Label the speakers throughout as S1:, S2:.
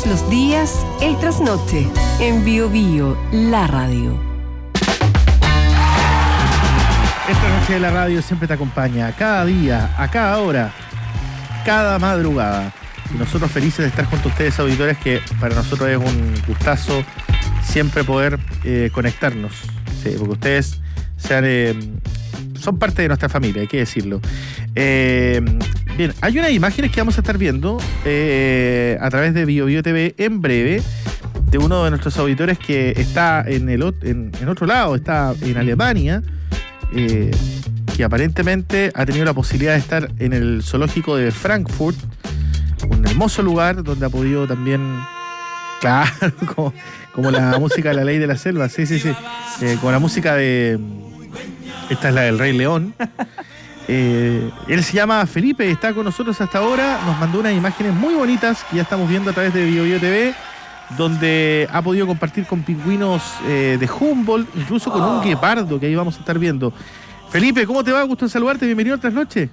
S1: los días, el trasnoche, en Bio Bio, la radio.
S2: Esta noche de la radio siempre te acompaña, cada día, a cada hora, cada madrugada. Y nosotros felices de estar junto a ustedes, auditores, que para nosotros es un gustazo siempre poder conectarnos. Sí, porque ustedes son parte de nuestra familia, hay que decirlo. Bien, hay unas imágenes que vamos a estar viendo a través de Bio Bio TV en breve, de uno de nuestros auditores que está en otro lado, está en Alemania, que aparentemente ha tenido la posibilidad de estar en el zoológico de Frankfurt, un hermoso lugar donde ha podido también, claro, como la música de La Ley de la Selva, sí, como la música de... Esta es la del Rey León. Él se llama Felipe, está con nosotros hasta ahora, nos mandó unas imágenes muy bonitas que ya estamos viendo a través de Bio Bio TV, donde ha podido compartir con pingüinos de Humboldt, incluso con un guepardo que ahí vamos a estar viendo. Felipe, ¿cómo te va? Gusto en saludarte, bienvenido a Trasnoche.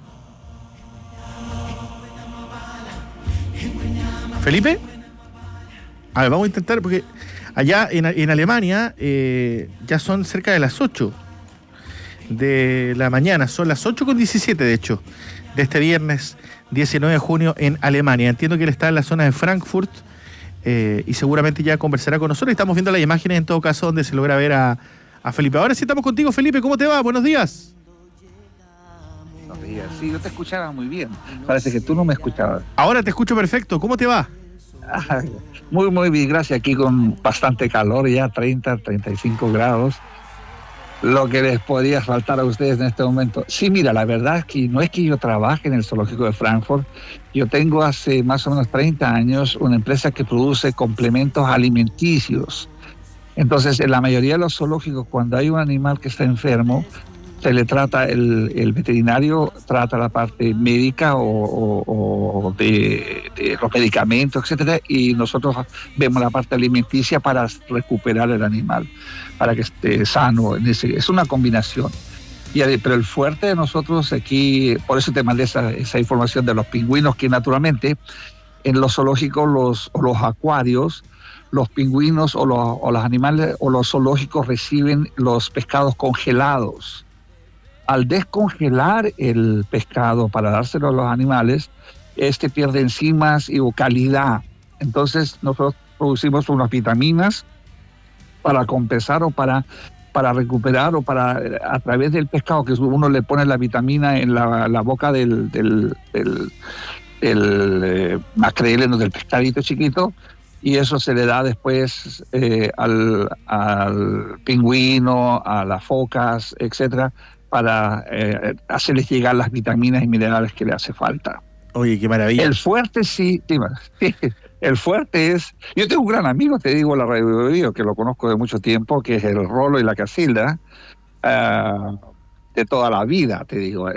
S2: ¿Felipe? A ver, vamos a intentar, porque allá en Alemania ya son cerca de las 8 de la mañana, son las 8:17 de hecho, de este viernes 19 de junio en Alemania. Entiendo que él está en la zona de Frankfurt y seguramente ya conversará con nosotros. Estamos viendo las imágenes en todo caso donde se logra ver a Felipe. Ahora sí estamos contigo, Felipe, ¿cómo te va? Buenos días.
S3: Buenos días, sí, yo te escuchaba muy bien, parece que tú no me escuchabas.
S2: Ahora te escucho perfecto, ¿cómo te va?
S3: Muy bien, gracias, aquí con bastante calor ya, 35 grados. Lo que les podría faltar a ustedes en este momento. Sí, mira, la verdad es que no es que yo trabaje en el zoológico de Frankfurt. Yo tengo hace más o menos 30 años una empresa que produce complementos alimenticios. Entonces, en la mayoría de los zoológicos, cuando hay un animal que está enfermo, se le trata, el veterinario trata la parte médica o de los medicamentos, etcétera, y nosotros vemos la parte alimenticia para recuperar el animal, para que esté sano. Es una combinación. Pero el fuerte de nosotros aquí, por eso te mandé esa información de los pingüinos, que naturalmente en los zoológicos o los acuarios, los pingüinos o los animales o los zoológicos reciben los pescados congelados. Al descongelar el pescado para dárselo a los animales, pierde enzimas y calidad. Entonces nosotros producimos unas vitaminas para compensar o para recuperar o para a través del pescado, que uno le pone la vitamina en la boca del macreleno, del pescadito chiquito, y eso se le da después al pingüino, a las focas, etcétera, para hacerles llegar las vitaminas y minerales que le hace falta.
S2: Oye, qué maravilla.
S3: El fuerte sí, el fuerte es... Yo tengo un gran amigo, te digo, la Radio Bio, que lo conozco de mucho tiempo, que es el Rolo y la Casilda, de toda la vida, te digo.